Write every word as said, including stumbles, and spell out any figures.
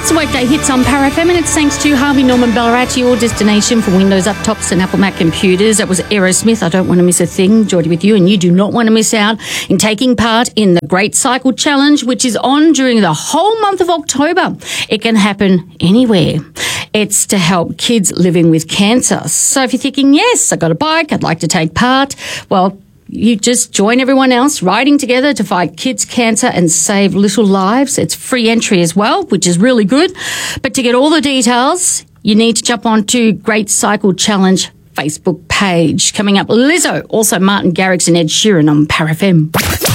It's Workday Hits on Power F M, and it's thanks to Harvey Norman Ballarat, your destination for Windows laptops and Apple Mac computers. That was Aerosmith. I don't want to miss a thing. Geordie with you, and you do not want to miss out in taking part in the Great Cycle Challenge, which is on during the whole month of October. It can happen anywhere. It's to help kids living with cancer. So if you're thinking, yes, I got a bike, I'd like to take part, well, you just join everyone else riding together to fight kids' cancer and save little lives. It's free entry as well, which is really good. But to get all the details, you need to jump onto Great Cycle Challenge Facebook page. Coming up, Lizzo, also Martin Garrix and Ed Sheeran on Power F M.